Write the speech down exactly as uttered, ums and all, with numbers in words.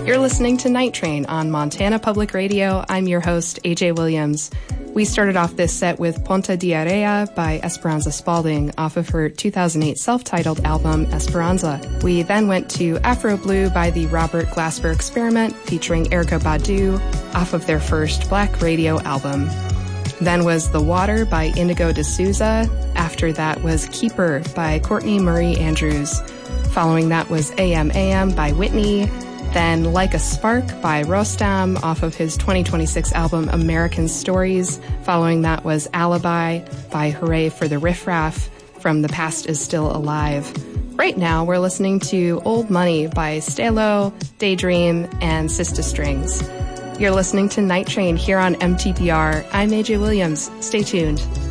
You're listening to Night Train on Montana Public Radio. I'm your host, A J Williams. We started off this set with Ponta Diarrhea by Esperanza Spalding off of her two thousand eight self-titled album, Esperanza. We then went to Afro Blue by the Robert Glasper Experiment featuring Erykah Badu off of their first Black Radio album. Then was The Water by Indigo D'Souza. After that was Keeper by Courtney Marie Andrews. Following that was A M A M by Whitney. Then Like a Spark by Rostam off of his twenty twenty-six album American Stories. Following that was Alibi by Hooray for the Riff Raff from The Past Is Still Alive. Right now we're listening to Old Money by Stalo, Daydream, and Sista Strings. You're listening to Night Train here on M T P R. I'm A J Williams. Stay tuned.